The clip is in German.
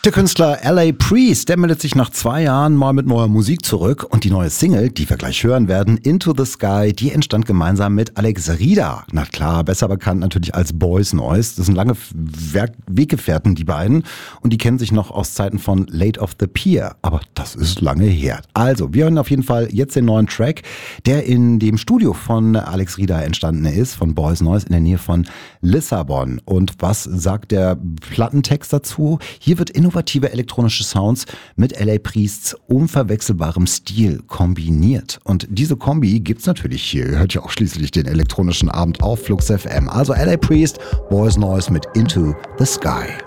Der Künstler L.A. Priest, der meldet sich nach 2 Jahren mal mit neuer Musik zurück. Und die neue Single, die wir gleich hören werden, Into the Sky, die entstand gemeinsam mit Alex Rieder. Na klar, besser bekannt natürlich als Boys Noize. Das sind lange Weggefährten, die beiden. Und die kennen sich noch aus Zeiten von Late of the Pier. Aber das ist lange her. Also, wir hören auf jeden Fall jetzt den neuen Track, der in dem Studio von Alex Rieder entstanden ist, von Boys Noize in der Nähe von Lissabon. Und was sagt der Plattentext dazu? Hier wird innovative elektronische Sounds mit L.A. Priests unverwechselbarem Stil kombiniert. Und diese Kombi gibt's natürlich hier. Ihr hört ja auch schließlich den elektronischen Abend auf Flux FM. Also L.A. Priest, Boys Noize mit Into the Sky.